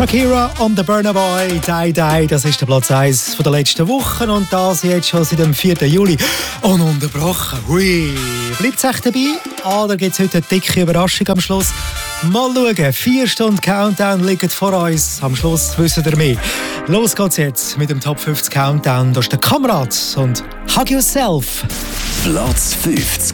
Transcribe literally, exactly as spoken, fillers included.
Shakira on the Burna Boy, Die Die, das ist der Platz eins von der letzten Woche und das jetzt schon seit dem vierten Juli. Ununterbrochen, hui. Bleibt es echt dabei? Ah, da gibt es heute eine dicke Überraschung am Schluss. Mal schauen, vier Stunden Countdown liegen vor uns. Am Schluss wissen ihr mehr. Los geht's jetzt mit dem Top fünfzig Countdown. Da ist der Kamerad und Hug Yourself. Platz fünfzig.